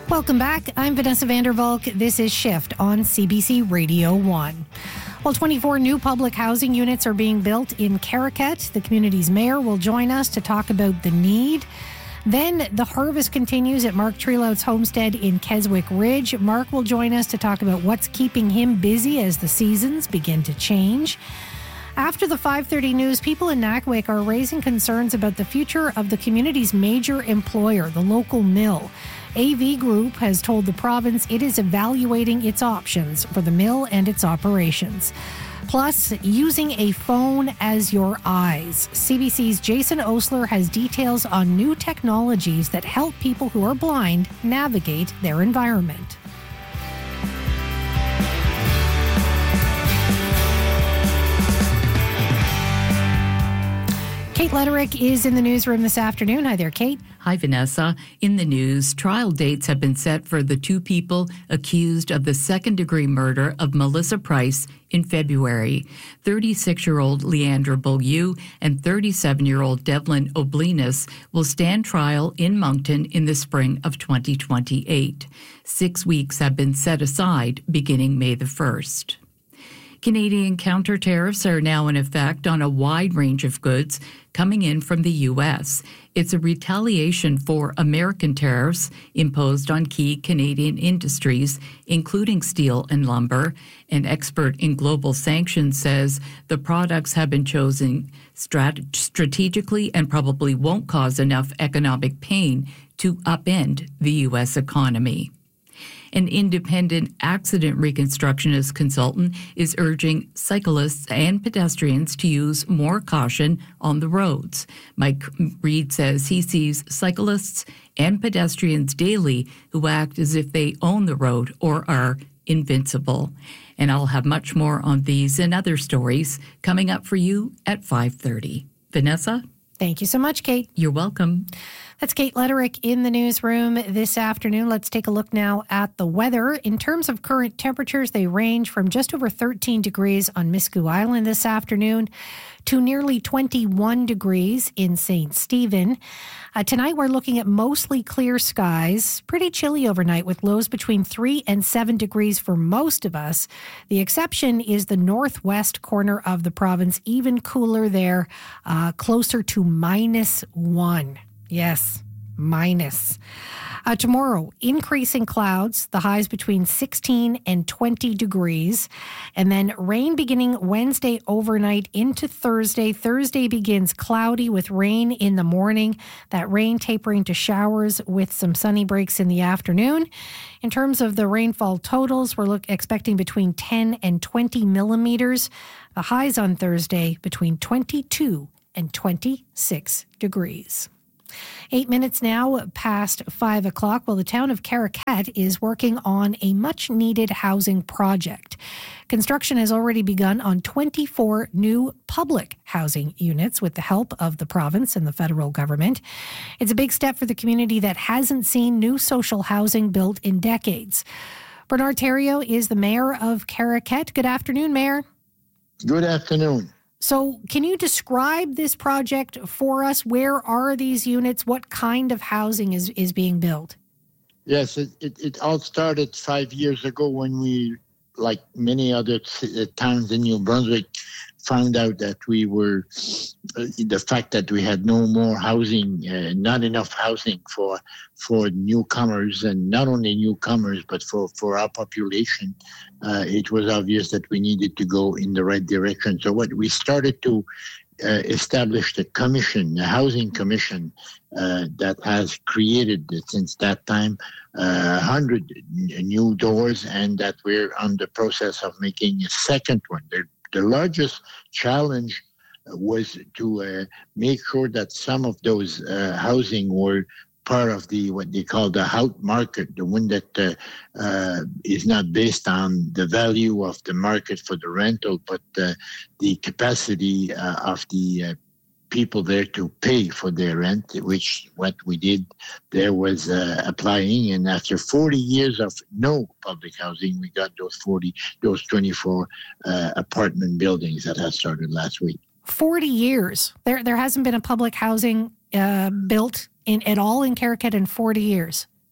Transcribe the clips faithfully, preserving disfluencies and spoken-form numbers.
Welcome back. I'm Vanessa Vandervalk. This is Shift on C B C Radio one. Well, twenty-four new public housing units are being built in Caraquet. The community's mayor will join us to talk about the need. Then the harvest continues at Mark Trelout's homestead in Keswick Ridge. Mark will join us to talk about what's keeping him busy as the seasons begin to change. After the five thirty news, people in Nakawik are raising concerns about the future of the community's major employer, the local mill. A V Group has told the province it is evaluating its options for the mill and its operations. Plus, using a phone as your eyes. C B C's Jason Osler has details on new technologies that help people who are blind navigate their environment. Kate Lederick is in the newsroom this afternoon. Hi there, Kate. Hi, Vanessa. In the news, trial dates have been set for the two people accused of the second-degree murder of Melissa Price in February. thirty-six-year-old Leandra Beaulieu and thirty-seven-year-old Devlin Oblinus will stand trial in Moncton in the spring of twenty twenty-eight. Six weeks have been set aside beginning May the first. Canadian counter tariffs are now in effect on a wide range of goods coming in from the U S. It's a retaliation for American tariffs imposed on key Canadian industries, including steel and lumber. An expert in global sanctions says the products have been chosen strat- strategically and probably won't cause enough economic pain to upend the U S economy. An independent accident reconstructionist consultant is urging cyclists and pedestrians to use more caution on the roads. Mike Reed says he sees cyclists and pedestrians daily who act as if they own the road or are invincible. And I'll have much more on these and other stories coming up for you at five thirty. Vanessa? Thank you so much, Kate. You're welcome. That's Kate Lederick in the newsroom this afternoon. Let's take a look now at the weather. In terms of current temperatures, they range from just over thirteen degrees on Miscou Island this afternoon to nearly twenty-one degrees in Saint Stephen. Uh, tonight, we're looking at mostly clear skies, pretty chilly overnight with lows between three and seven degrees for most of us. The exception is the northwest corner of the province, even cooler there, uh, closer to minus one. Yes, minus. Uh, tomorrow, increasing clouds, the highs between sixteen and twenty degrees. And then rain beginning Wednesday overnight into Thursday. Thursday begins cloudy with rain in the morning. That rain tapering to showers with some sunny breaks in the afternoon. In terms of the rainfall totals, we're look, expecting between ten and twenty millimeters. The highs on Thursday between twenty-two and twenty-six degrees. Eight minutes now past five o'clock. Well, the town of Caraquet is working on a much-needed housing project. Construction has already begun on twenty-four new public housing units with the help of the province and the federal government. It's a big step for the community that hasn't seen new social housing built in decades. Bernard Theriault is the mayor of Caraquet. Good afternoon, Mayor. Good afternoon. So can you describe this project for us? Where are these units? What kind of housing is, is being built? Yes, it, it, it all started five years ago when we, like many other t- towns in New Brunswick, found out that we were, uh, the fact that we had no more housing, uh, not enough housing for for newcomers, and not only newcomers, but for, for our population, uh, it was obvious that we needed to go in the right direction. So what we started to uh, establish the commission, the housing commission, uh, that has created since that time uh, one hundred new doors, and that we're on the process of making a second one. They're, The largest challenge was to uh, make sure that some of those uh, housing were part of the what they call the house market, the one that uh, uh, is not based on the value of the market for the rental, but uh, the capacity uh, of the uh, people there to pay for their rent, which what we did there was uh, applying. And after forty years of no public housing, we got those forty, those twenty-four uh, apartment buildings that had started last week. forty years. There there hasn't been a public housing uh, built in at all in Caraquet in forty years.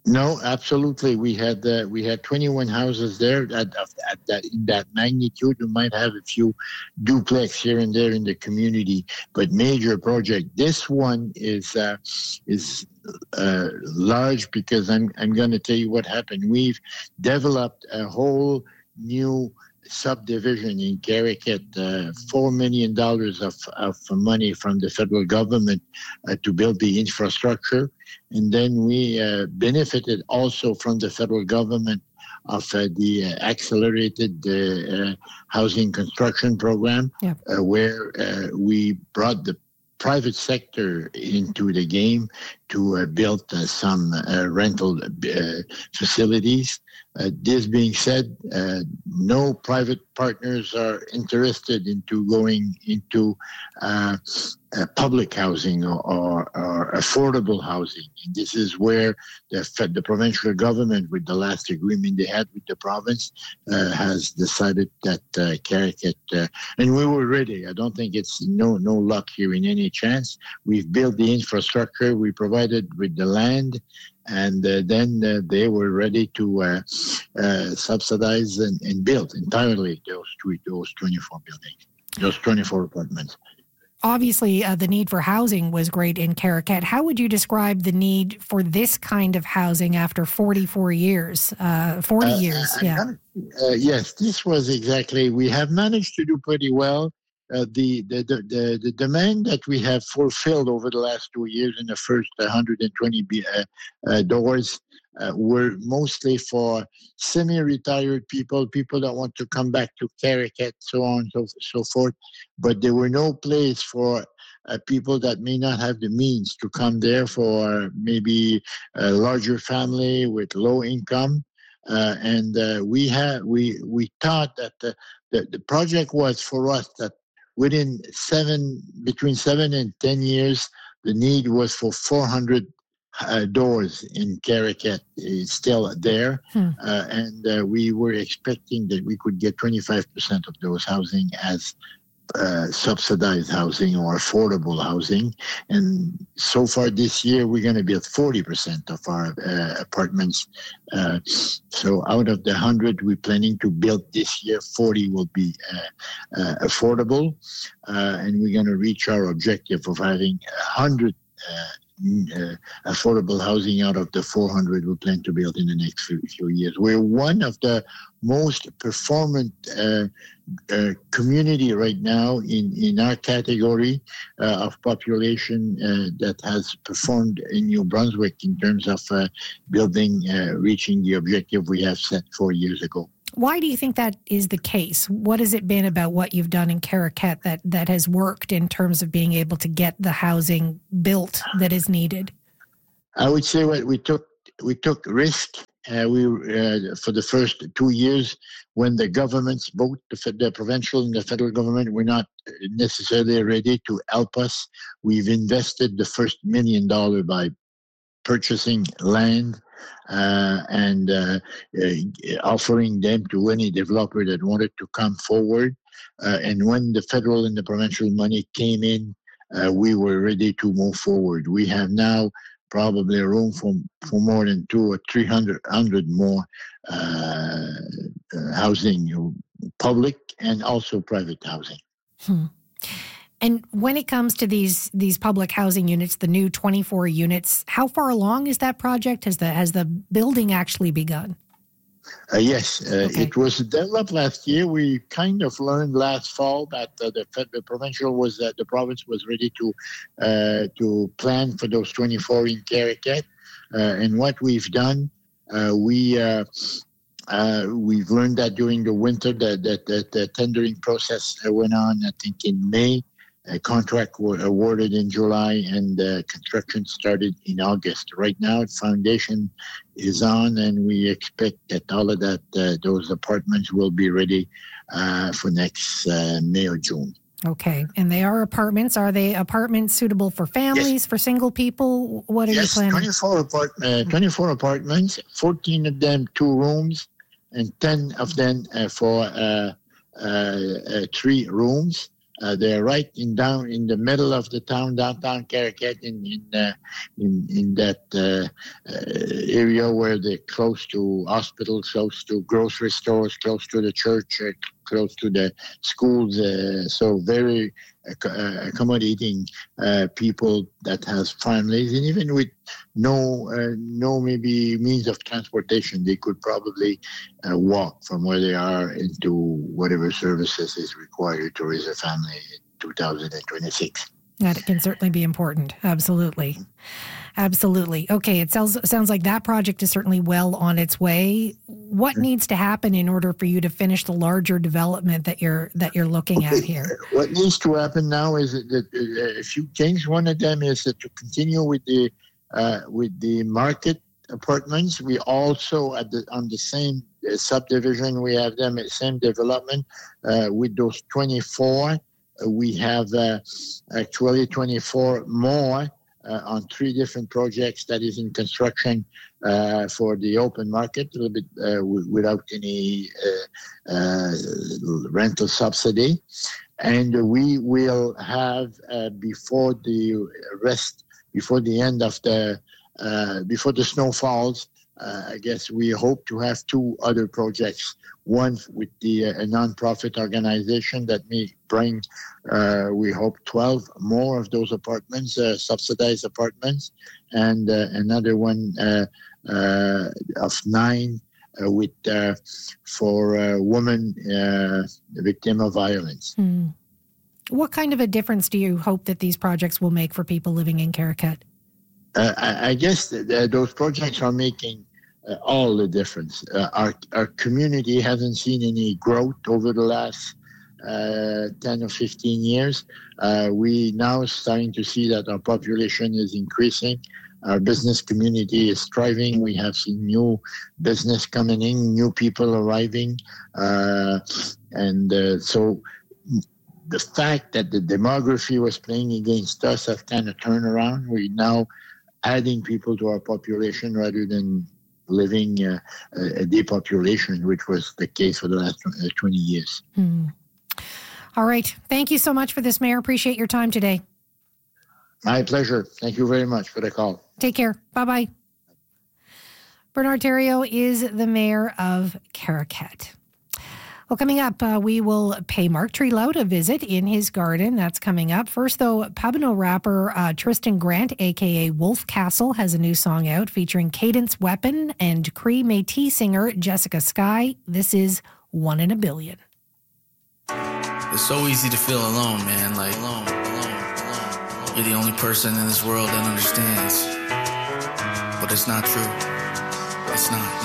No, absolutely. We had uh, we had twenty-one houses there at, at that in that magnitude. We might have a few duplex here and there in the community, but major project. This one is uh, is uh, large because I'm I'm going to tell you what happened. We've developed a whole new subdivision in Caraquet, uh, four million dollars of, of money from the federal government uh, to build the infrastructure. And then we uh, benefited also from the federal government of uh, the uh, accelerated uh, uh, housing construction program, yep. uh, where uh, we brought the private sector into the game to uh, build uh, some uh, rental uh, facilities. Uh, this being said, uh, no private partners are interested into going into uh, uh, public housing or, or, or affordable housing. And this is where the, the provincial government, with the last agreement they had with the province, uh, has decided that uh, Caraquet, uh, and we were ready. I don't think it's no no luck here in any chance. We've built the infrastructure. We provided with the land. And uh, then uh, they were ready to uh, uh, subsidize and, and build entirely those two, those twenty-four buildings, those twenty-four apartments. Obviously, uh, the need for housing was great in Caraquet. How would you describe the need for this kind of housing after forty-four years, uh, forty uh, years? Uh, yeah. Uh, yes, this was exactly. We have managed to do pretty well. Uh, the, the, the, the demand that we have fulfilled over the last two years in the first one hundred twenty uh, uh, doors uh, were mostly for semi-retired people, people that want to come back to Caraquet, so on and so, so forth. But there were no place for uh, people that may not have the means to come there, for maybe a larger family with low income. Uh, and uh, we had we we thought that the, the, the project was for us that within seven, between seven and ten years, the need was for four hundred uh, doors in Caraquet. It's still there. Hmm. Uh, and uh, we were expecting that we could get twenty-five percent of those housing as uh, subsidized housing or affordable housing. And so far this year, we're going to be at forty percent of our uh, apartments. Uh, so out of the one hundred we're planning to build this year, forty will be uh, uh, affordable. Uh, and we're going to reach our objective of having one hundred uh, Uh, affordable housing out of the four hundred we plan to build in the next few, few years. We're one of the most performant uh, uh, community right now in, in our category uh, of population uh, that has performed in New Brunswick in terms of uh, building, uh, reaching the objective we have set four years ago. Why do you think that is the case? What has it been about what you've done in Caraquet that, that has worked in terms of being able to get the housing built that is needed? I would say what we took we took risk. Uh, we uh, for the first two years when the governments, both the, the provincial and the federal government, were not necessarily ready to help us. We've invested the first million dollar by purchasing land. Uh, and uh, uh, offering them to any developer that wanted to come forward. Uh, and when the federal and the provincial money came in, uh, we were ready to move forward. We have now probably room for, for more than two or three hundred, hundred more uh, uh, housing, public and also private housing. Hmm. And when it comes to these these public housing units, the new twenty-four units, how far along is that project? Has the has the building actually begun? Uh, yes, uh, okay. It was developed last year. We kind of learned last fall that uh, the, the provincial was that the province was ready to uh, to plan for those twenty-four in Caraquet. Uh, and what we've done, uh, we. Uh, Uh, we've learned that during the winter that, that, that the tendering process went on, I think, in May. A contract was awarded in July and uh, construction started in August. Right now, foundation is on and we expect that all of that, uh, those apartments will be ready uh, for next uh, May or June. Okay. And they are apartments. Are they apartments suitable for families, yes. for single people? What are yes, you planning? twenty-four, apart- uh, twenty-four apartments, fourteen of them two rooms, and ten of them uh, for uh, uh, uh, three rooms. Uh, they're right in down in the middle of the town, downtown Caracat, in in uh, in, in that uh, uh, area where they're close to hospitals, close to grocery stores, close to the church, uh, close to the schools. Uh, so very uh, accommodating uh, people that has families, and even with no uh, no maybe means of transportation, they could probably uh, walk from where they are into whatever services is required to raise a family in two thousand twenty-six. That can certainly be important. Absolutely. Absolutely. Okay, it sounds sounds like that project is certainly well on its way. What needs to happen in order for you to finish the larger development that you're that you're looking at here? What needs to happen now is that uh, a few things. One of them is that to continue with the uh, with the market apartments. We also at the on the same uh, subdivision we have them at the same development uh, with those twenty-four. Uh, we have uh, actually twenty-four more. Uh, on three different projects that is in construction uh, for the open market, a little bit uh, w- without any uh, uh, rental subsidy. And we will have uh, before the rest, before the end of the, uh, before the snow falls, uh, I guess we hope to have two other projects. One with the uh, a nonprofit organization that may bring, uh, we hope, twelve more of those apartments, uh, subsidized apartments, and uh, another one uh, uh, of nine uh, with uh, for uh, women uh, victim of violence. Hmm. What kind of a difference do you hope that these projects will make for people living in Caracat? Uh, I, I guess that, uh, those projects are making Uh, all the difference. Uh, our our community hasn't seen any growth over the last uh, ten or fifteen years. Uh, we now starting to see that our population is increasing. Our business community is thriving. We have seen new business coming in, new people arriving. Uh, and uh, so the fact that the demography was playing against us has kind of turned around. We're now adding people to our population rather than living uh, a depopulation, which was the case for the last twenty years. Hmm. All right. Thank you so much for this, Mayor. Appreciate your time today. My pleasure. Thank you very much for the call. Take care. Bye-bye. Bernard Thériault is the mayor of Caracat. Well, coming up, uh, we will pay Mark Trelout a visit in his garden. That's coming up. First, though, Pabineau rapper uh, Tristan Grant, a k a. Wolf Castle, has a new song out featuring Cadence Weapon and Cree Métis singer Jessica Skye. This is One in a Billion. It's so easy to feel alone, man. Like, alone, alone, alone, alone. You're the only person in this world that understands. But it's not true.